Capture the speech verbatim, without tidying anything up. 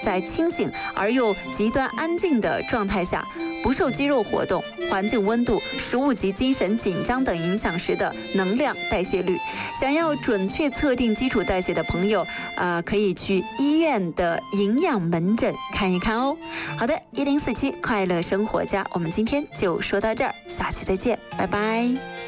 在清醒而又极端安静的状态下，不受肌肉活动、环境温度、食物及精神紧张等影响时的能量代谢率。想要准确测定基础代谢的朋友，呃，可以去医院的营养门诊看一看哦。好的，一零四七快乐生活家，我们今天就说到这儿，下期再见，拜拜。